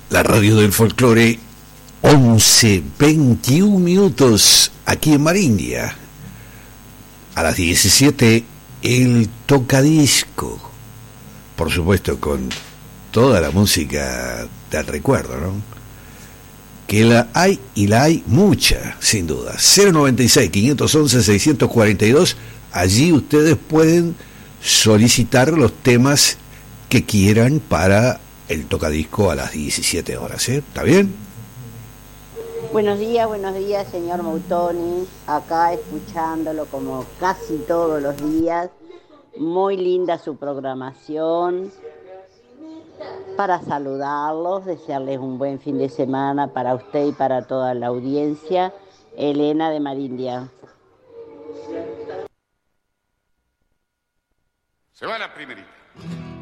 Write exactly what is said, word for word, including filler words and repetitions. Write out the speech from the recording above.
La radio del folclore, once veintiún minutos, aquí en Marindia. A las diecisiete, el tocadisco. Por supuesto, con toda la música del recuerdo, ¿no? Que la hay, y la hay mucha, sin duda. cero noventa y seis, quinientos once, seiscientos cuarenta y dos. Allí ustedes pueden solicitar los temas que quieran para el tocadisco a las diecisiete horas, ¿eh? ¿Está bien? Buenos días, buenos días, señor Moutoni. Acá escuchándolo como casi todos los días. Muy linda su programación. Para saludarlos, desearles un buen fin de semana para usted y para toda la audiencia. Elena de Marindia. Se va la primerita.